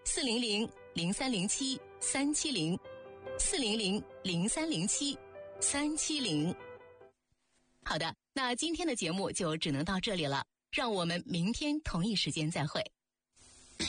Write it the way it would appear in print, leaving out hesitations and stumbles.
，400-0307-370，400-0307-370。好的，那今天的节目就只能到这里了，让我们明天同一时间再会。